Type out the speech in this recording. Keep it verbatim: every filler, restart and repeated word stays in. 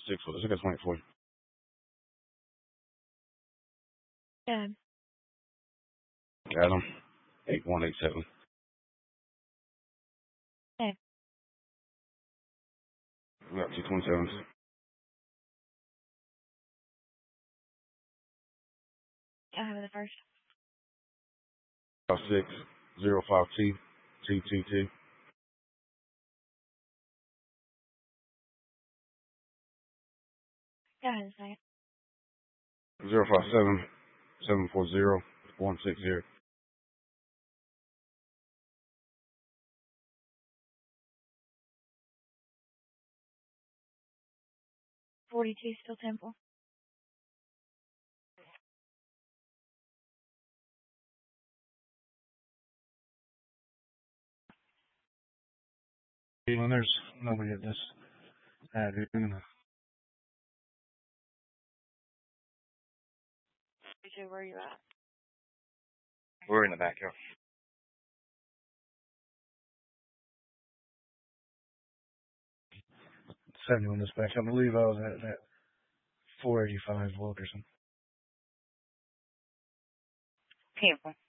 six. I got twenty for you. Yeah. Adam, eight one eight seven. Okay. We got two twenty sevens. I have the first. Five six zero five T T T T. Go ahead a second. Zero five seven seven four zero one six zero. Forty-two Steel Temple. When there's nobody at this ad, you're gonna Where are you at? We're in the backyard. seventy-one dispatch. I believe I was at that four eighty-five Wilkerson. Cancel.